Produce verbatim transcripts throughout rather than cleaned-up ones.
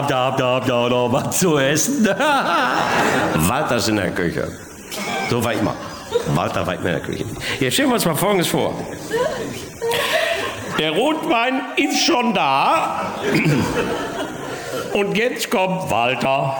da, da, da, da, was zu essen. Walter ist in der Küche. So war immer. Walter war immer in der Küche. Jetzt stellen wir uns mal Folgendes vor. Der Rotwein ist schon da. Und jetzt kommt Walter.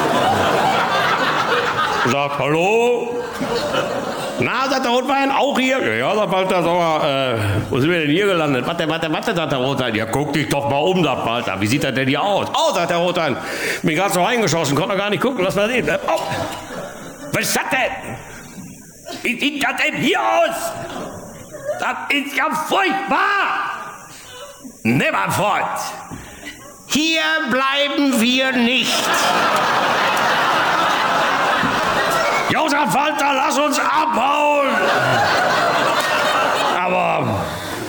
Sagt, hallo? Na, sagt der Rotwein, auch hier? Ja, ja, sagt Walter, sag mal, äh, wo sind wir denn hier gelandet? Warte, warte, warte, sagt der Rotwein. Ja, guck dich doch mal um, sagt Walter. Wie sieht das denn hier aus? Oh, sagt der Rotwein. Bin gerade so reingeschossen, konnte noch gar nicht gucken, lass mal sehen. Oh. Was ist das denn? Wie sieht das denn hier aus? Das ist ja furchtbar. Nimmerfort. Hier bleiben wir nicht. Josef Walter, lass uns abhauen! Aber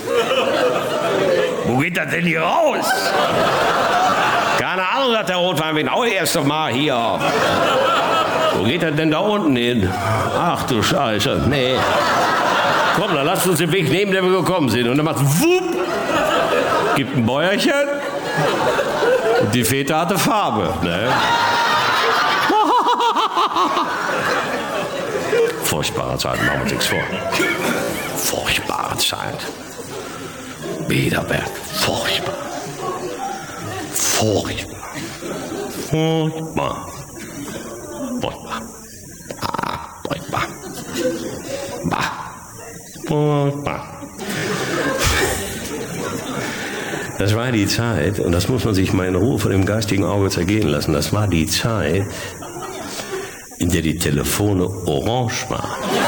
wo geht das denn hier raus? Keine Ahnung, sagt der Rotwein, bin auch das erste Mal hier. Wo geht das denn da unten hin? Ach du Scheiße, nee. Komm, dann lasst uns den Weg nehmen, den wir gekommen sind. Und dann macht's wupp, gibt ein Bäuerchen und die Fete hatte Farbe. Ne? Furchtbare Zeit, machen wir uns nichts vor. Furchtbare Zeit. Bederberg, furchtbar. Furchtbar. Furchtbar. Furchtbar. Ah, furchtbar. Bah. Furchtbar. Das war die Zeit, und das muss man sich mal in Ruhe von dem geistigen Auge zergehen lassen, das war die Zeit, in der die Telefone orange waren.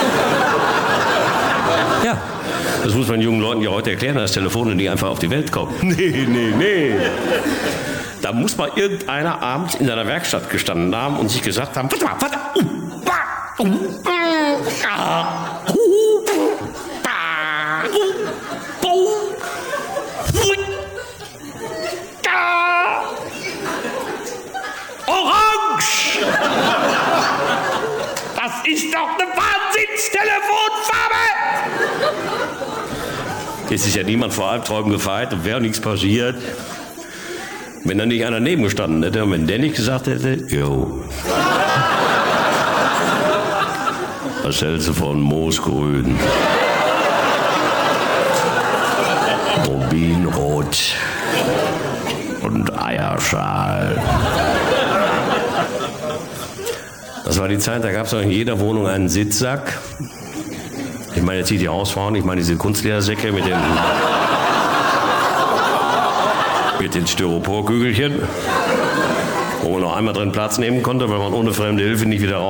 Ja, das muss man jungen Leuten ja heute erklären, dass Telefone nicht einfach auf die Welt kommen. Nee, nee, nee. Da muss mal irgendeiner abends in seiner Werkstatt gestanden haben und sich gesagt haben, warte mal, warte. Orange! Das ist doch eine Wahnsinnstelefonfarbe! Es ist ja niemand vor Albträumen gefeit und wäre nichts passiert, wenn da nicht einer neben gestanden hätte und wenn der nicht gesagt hätte, jo. Was hältst du von Moosgrün? Rubinrot und Eierschal. Das war die Zeit, da gab es in jeder Wohnung einen Sitzsack. Ich meine jetzt nicht die Hausfrauen, ich meine diese Kunstledersäcke mit den, mit den Styroporkügelchen, wo man noch einmal drin Platz nehmen konnte, weil man ohne fremde Hilfe nicht wieder raus